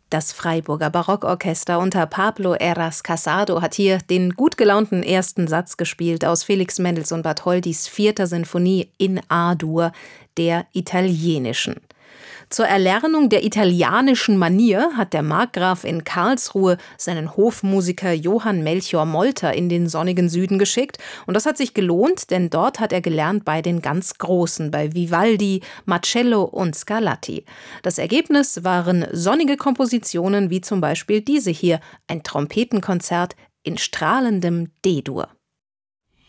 Das Freiburger Barockorchester unter Pablo Heras Casado hat hier den gut gelaunten ersten Satz gespielt aus Felix Mendelssohn Bartholdys 4. Sinfonie in A-Dur, der italienischen. Zur Erlernung der italienischen Manier hat der Markgraf in Karlsruhe seinen Hofmusiker Johann Melchior Molter in den sonnigen Süden geschickt. Und das hat sich gelohnt, denn dort hat er gelernt bei den ganz Großen, bei Vivaldi, Marcello und Scarlatti. Das Ergebnis waren sonnige Kompositionen wie zum Beispiel diese hier, ein Trompetenkonzert in strahlendem D-Dur.